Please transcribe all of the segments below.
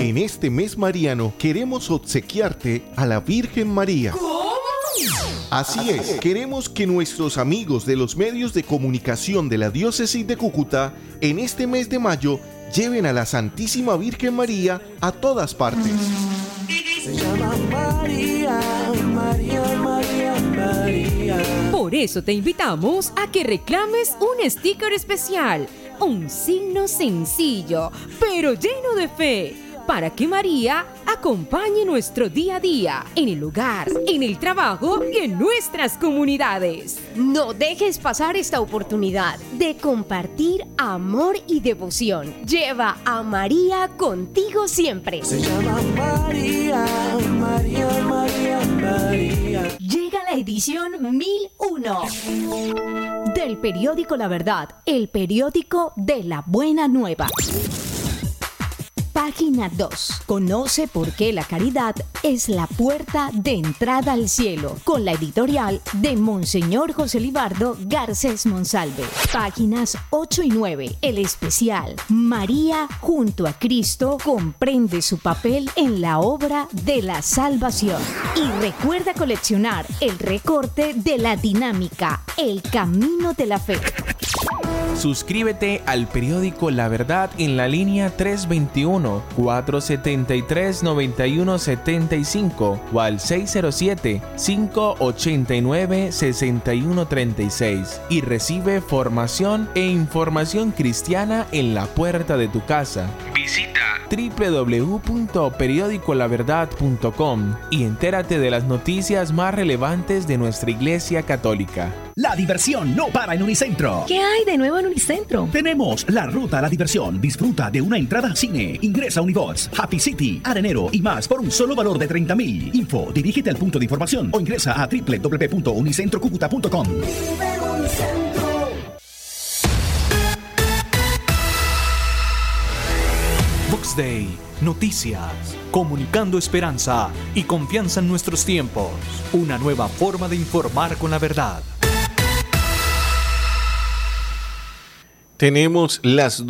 En este mes mariano queremos obsequiarte a la Virgen María. ¿Cómo? Así es, queremos que nuestros amigos de los medios de comunicación de la Diócesis de Cúcuta en este mes de mayo lleven a la Santísima Virgen María a todas partes. Se llama María, María, María, María. Por eso te invitamos a que reclames un sticker especial, un signo sencillo, pero lleno de fe, para que María acompañe nuestro día a día, en el hogar, en el trabajo y en nuestras comunidades. No dejes pasar esta oportunidad de compartir amor y devoción. Lleva a María contigo siempre. Se llama María, María, María, María. Llega la edición 1001 del periódico La Verdad, el periódico de la Buena Nueva. Página 2. Conoce por qué la caridad es la puerta de entrada al cielo, con la editorial de Monseñor José Libardo Garcés Monsalve. Páginas 8 y 9. El especial María junto a Cristo comprende su papel en la obra de la salvación. Y recuerda coleccionar el recorte de la dinámica El Camino de la Fe. Suscríbete al periódico La Verdad en la línea 321-473-9175 o al 607-589-6136 y recibe formación e información cristiana en la puerta de tu casa. Visita www.periodicolaverdad.com y entérate de las noticias más relevantes de nuestra Iglesia Católica. La diversión no para en Unicentro. ¿Qué hay de nuevo en Unicentro? Tenemos la ruta a la diversión. Disfruta de una entrada a cine. Ingresa a Unibox, Happy City, Arenero y más por un solo valor de 30.000. Info, dirígete al punto de información o ingresa a www.unicentrocucuta.com. Box Day, noticias, comunicando esperanza y confianza en nuestros tiempos. Una nueva forma de informar con la verdad. Tenemos las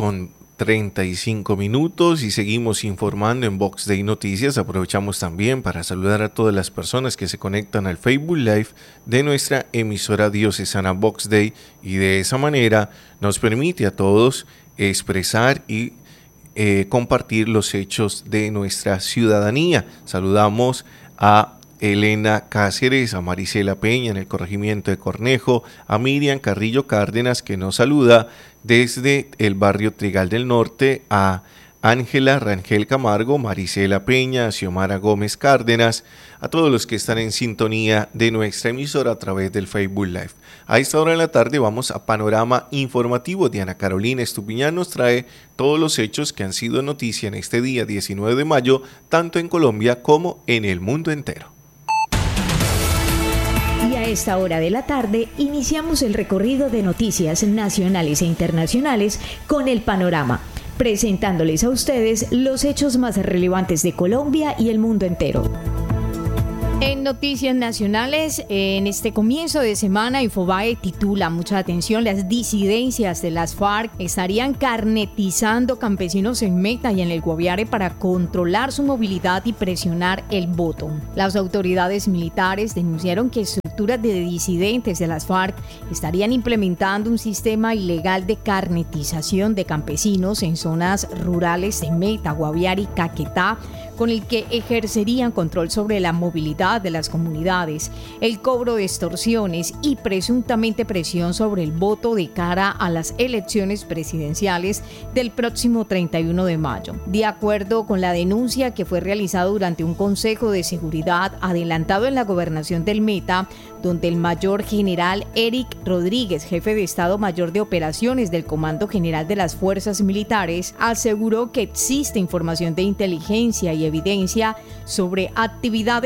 12:35 y seguimos informando en Box Day Noticias. Aprovechamos también para saludar a todas las personas que se conectan al Facebook Live de nuestra emisora diocesana Box Day, y de esa manera nos permite a todos expresar y compartir los hechos de nuestra ciudadanía. Saludamos a Elena Cáceres, a Marisela Peña en el corregimiento de Cornejo, a Miriam Carrillo Cárdenas, que nos saluda desde el barrio Trigal del Norte, a Ángela Rangel Camargo, Marisela Peña, Xiomara Gómez Cárdenas, a todos los que están en sintonía de nuestra emisora a través del Facebook Live. A esta hora de la tarde vamos a Panorama Informativo. Diana Carolina Estupiñán nos trae todos los hechos que han sido noticia en este día 19 de mayo, tanto en Colombia como en el mundo entero. Y a esta hora de la tarde iniciamos el recorrido de noticias nacionales e internacionales con el Panorama, presentándoles a ustedes los hechos más relevantes de Colombia y el mundo entero. En noticias nacionales, en este comienzo de semana, Infobae titula mucha atención: las disidencias de las FARC estarían carnetizando campesinos en Meta y en el Guaviare para controlar su movilidad y presionar el voto. Las autoridades militares denunciaron que estructuras de disidentes de las FARC estarían implementando un sistema ilegal de carnetización de campesinos en zonas rurales de Meta, Guaviare y Caquetá, con el que ejercerían control sobre la movilidad de las comunidades, el cobro de extorsiones y presuntamente presión sobre el voto de cara a las elecciones presidenciales del próximo 31 de mayo. De acuerdo con la denuncia que fue realizada durante un consejo de seguridad adelantado en la gobernación del Meta, donde el mayor general Eric Rodríguez, jefe de Estado Mayor de Operaciones del Comando General de las Fuerzas Militares, aseguró que existe información de inteligencia y evidencia sobre actividades en territorio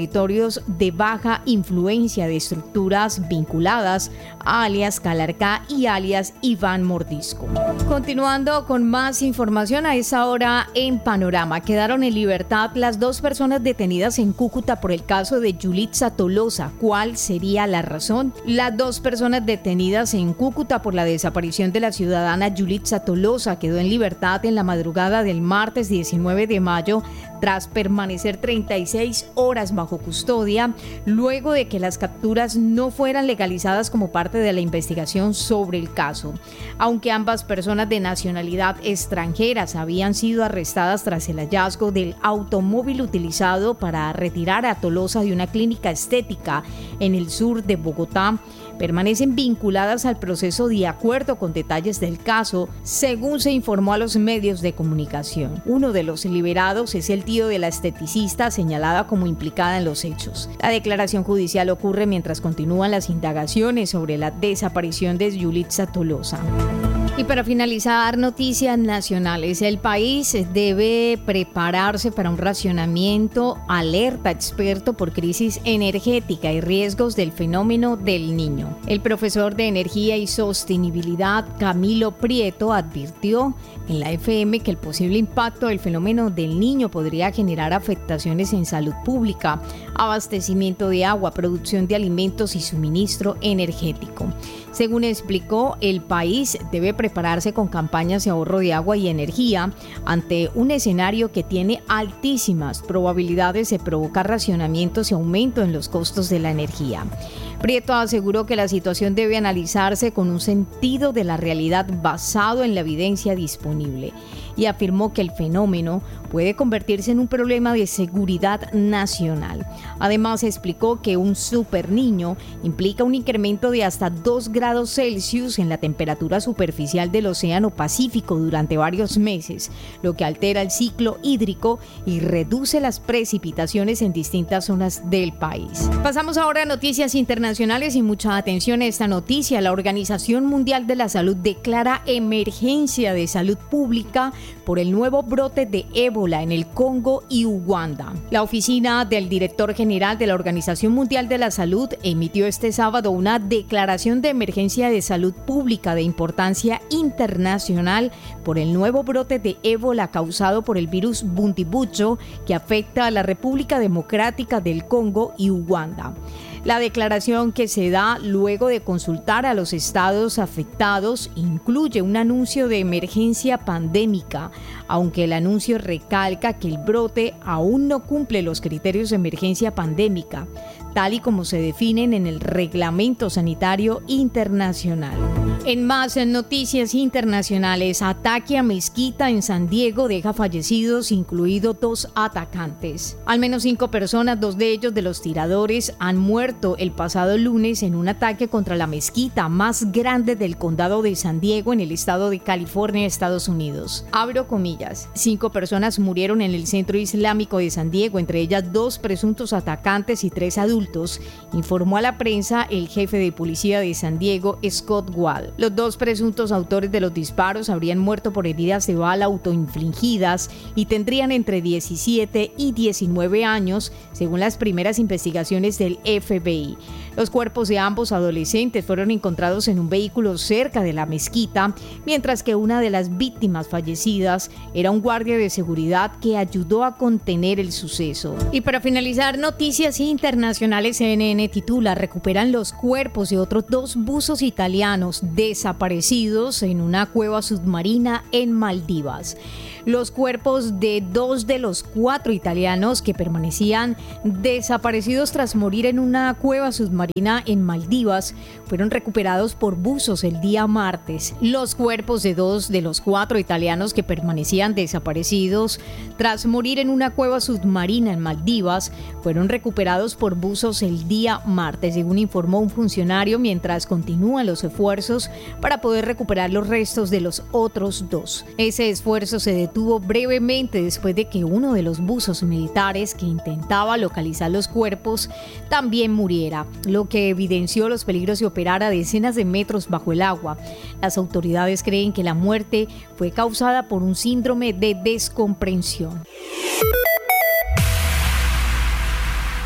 territorios de baja influencia de estructuras vinculadas a alias Calarcá y alias Iván Mordisco. Continuando con más información a esa hora en Panorama, quedaron en libertad las 2 personas detenidas en Cúcuta por el caso de Yulitza Tolosa. ¿Cuál sería la razón? Las 2 personas detenidas en Cúcuta por la desaparición de la ciudadana Yulitza Tolosa quedó en libertad en la madrugada del martes 19 de mayo tras permanecer 36 horas bajo custodia, luego de que las capturas no fueran legalizadas como parte de la investigación sobre el caso. Aunque ambas personas de nacionalidad extranjeras habían sido arrestadas tras el hallazgo del automóvil utilizado para retirar a Tolosa de una clínica estética en el sur de Bogotá, permanecen vinculadas al proceso de acuerdo con detalles del caso, según se informó a los medios de comunicación. Uno de los liberados es el tío de la esteticista señalada como implicada en los hechos. La declaración judicial ocurre mientras continúan las indagaciones sobre la desaparición de Yulitza Tolosa. Y para finalizar, noticias nacionales. El país debe prepararse para un racionamiento, alerta experto por crisis energética y riesgos del fenómeno del Niño. El profesor de Energía y Sostenibilidad, Camilo Prieto, advirtió en la FM que el posible impacto del fenómeno del Niño podría generar afectaciones en salud pública, abastecimiento de agua, producción de alimentos y suministro energético. Según explicó, el país debe prepararse con campañas de ahorro de agua y energía ante un escenario que tiene altísimas probabilidades de provocar racionamientos y aumento en los costos de la energía. Prieto aseguró que la situación debe analizarse con un sentido de la realidad basado en la evidencia disponible y afirmó que el fenómeno puede convertirse en un problema de seguridad nacional. Además, explicó que un superniño implica un incremento de hasta 2 grados Celsius en la temperatura superficial del Océano Pacífico durante varios meses, lo que altera el ciclo hídrico y reduce las precipitaciones en distintas zonas del país. Pasamos ahora a noticias internacionales y mucha atención a esta noticia. La Organización Mundial de la Salud declara emergencia de salud pública por el nuevo brote de ébola en el Congo y Uganda. La oficina del director general de la Organización Mundial de la Salud emitió este sábado una declaración de emergencia de salud pública de importancia internacional por el nuevo brote de ébola causado por el virus Bundibugyo que afecta a la República Democrática del Congo y Uganda. La declaración, que se da luego de consultar a los estados afectados, incluye un anuncio de emergencia pandémica, aunque el anuncio recalca que el brote aún no cumple los criterios de emergencia pandémica, tal y como se definen en el Reglamento Sanitario Internacional. En más noticias internacionales, ataque a mezquita en San Diego deja fallecidos, incluidos 2 atacantes. Al menos 5 personas, 2 de ellos de los tiradores, han muerto el pasado lunes en un ataque contra la mezquita más grande del condado de San Diego en el estado de California, Estados Unidos. Abro comillas. 5 personas murieron en el centro islámico de San Diego, entre ellas 2 presuntos atacantes y 3 adultos, informó a la prensa el jefe de policía de San Diego, Scott Wall. Los 2 presuntos autores de los disparos habrían muerto por heridas de bala autoinfligidas y tendrían entre 17 y 19 años, según las primeras investigaciones del FBI. Los cuerpos de ambos adolescentes fueron encontrados en un vehículo cerca de la mezquita, mientras que una de las víctimas fallecidas era un guardia de seguridad que ayudó a contener el suceso. Y para finalizar, noticias internacionales, CNN titula: recuperan los cuerpos de otros 2 buzos italianos desaparecidos en una cueva submarina en Maldivas. Los cuerpos de 2 de los 4 italianos que permanecían desaparecidos tras morir en una cueva submarina en Maldivas fueron recuperados por buzos el día martes. Los cuerpos de 2 de los 4 italianos que permanecían desaparecidos tras morir en una cueva submarina en Maldivas fueron recuperados por buzos el día martes, según informó un funcionario, mientras continúan los esfuerzos para poder recuperar los restos de los otros 2. Ese esfuerzo se detuvo brevemente después de que uno de los buzos militares que intentaba localizar los cuerpos también muriera, lo que evidenció los peligros de operar a decenas de metros bajo el agua. Las autoridades creen que la muerte fue causada por un síndrome de descomprensión.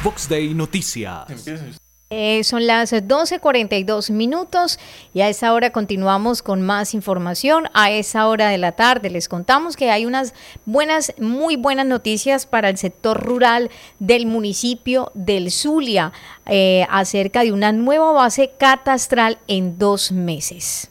Vox Day Noticias. Son las 12:42 y a esa hora continuamos con más información. A esa hora de la tarde les contamos que hay unas muy buenas noticias para el sector rural del municipio del Zulia acerca de una nueva base catastral en 2 meses.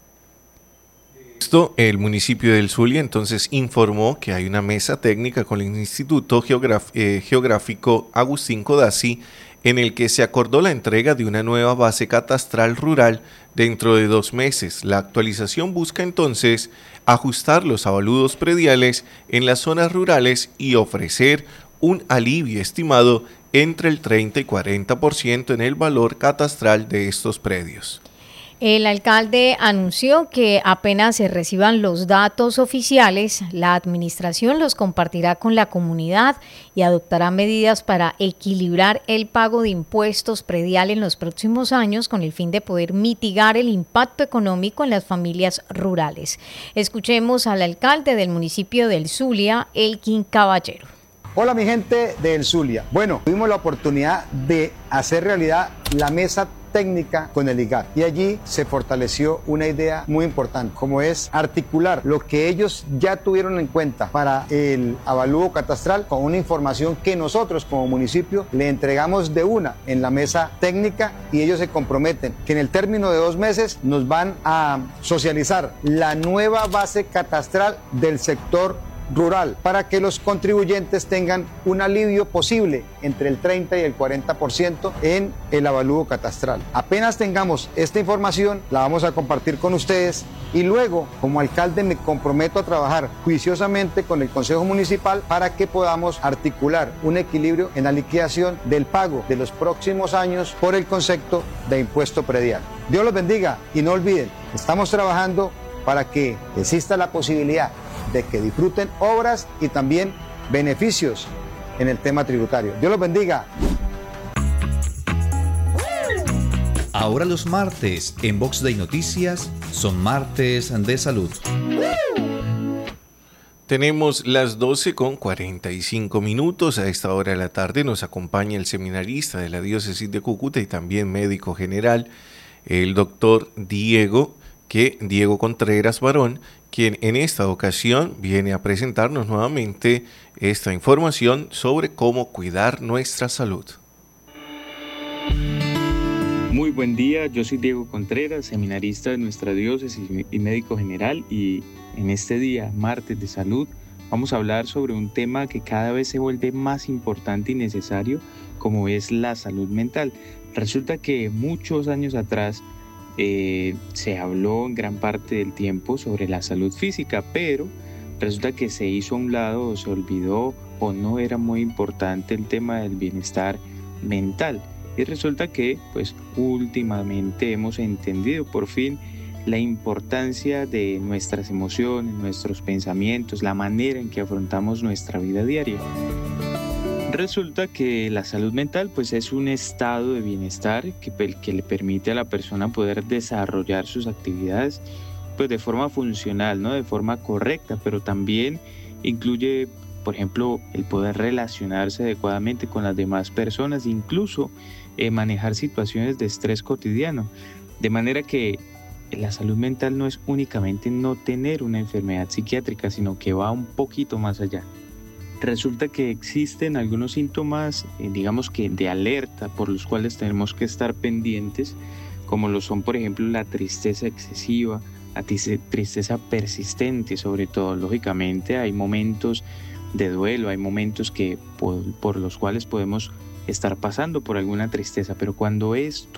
El municipio del Zulia entonces informó que hay una mesa técnica con el Instituto Geográfico Agustín Codazzi en el que se acordó la entrega de una nueva base catastral rural dentro de 2 meses. La actualización busca entonces ajustar los avaludos prediales en las zonas rurales y ofrecer un alivio estimado entre el 30 y 40% en el valor catastral de estos predios. El alcalde anunció que apenas se reciban los datos oficiales, la administración los compartirá con la comunidad y adoptará medidas para equilibrar el pago de impuestos predial en los próximos años con el fin de poder mitigar el impacto económico en las familias rurales. Escuchemos al alcalde del municipio del Zulia, Elkin Caballero. Hola mi gente del Zulia. Bueno, tuvimos la oportunidad de hacer realidad la mesa técnica con el IGAT y allí se fortaleció una idea muy importante, como es articular lo que ellos ya tuvieron en cuenta para el avalúo catastral con una información que nosotros como municipio le entregamos de una en la mesa técnica y ellos se comprometen que en el término de 2 meses nos van a socializar la nueva base catastral del sector rural para que los contribuyentes tengan un alivio posible entre el 30 y el 40% en el avalúo catastral. Apenas tengamos esta información, la vamos a compartir con ustedes y luego, como alcalde, me comprometo a trabajar juiciosamente con el Consejo Municipal para que podamos articular un equilibrio en la liquidación del pago de los próximos años por el concepto de impuesto predial. Dios los bendiga y no olviden, estamos trabajando para que exista la posibilidad de que disfruten obras y también beneficios en el tema tributario. Dios los bendiga. Ahora los martes en Vox Day Noticias son martes de salud. Tenemos las 12:45. A esta hora de la tarde nos acompaña el seminarista de la diócesis de Cúcuta y también médico general, el doctor Diego Contreras Barón, quien en esta ocasión viene a presentarnos nuevamente esta información sobre cómo cuidar nuestra salud. Muy buen día, yo soy Diego Contreras, seminarista de nuestra diócesis y médico general, y en este día, martes de salud, vamos a hablar sobre un tema que cada vez se vuelve más importante y necesario, como es la salud mental. Resulta que muchos años atrás se habló en gran parte del tiempo sobre la salud física, pero resulta que se hizo a un lado o se olvidó o no era muy importante el tema del bienestar mental. Y resulta que pues últimamente hemos entendido por fin la importancia de nuestras emociones, nuestros pensamientos, la manera en que afrontamos nuestra vida diaria. Resulta que la salud mental pues es un estado de bienestar que le permite a la persona poder desarrollar sus actividades pues de forma funcional, ¿no? De forma correcta, pero también incluye, por ejemplo, el poder relacionarse adecuadamente con las demás personas, incluso manejar situaciones de estrés cotidiano. De manera que la salud mental no es únicamente no tener una enfermedad psiquiátrica, sino que va un poquito más allá. Resulta que existen algunos síntomas, digamos que de alerta, por los cuales tenemos que estar pendientes, como lo son, por ejemplo, la tristeza excesiva, la tristeza persistente, sobre todo. Lógicamente hay momentos de duelo, hay momentos que por los cuales podemos estar pasando por alguna tristeza, pero cuando esto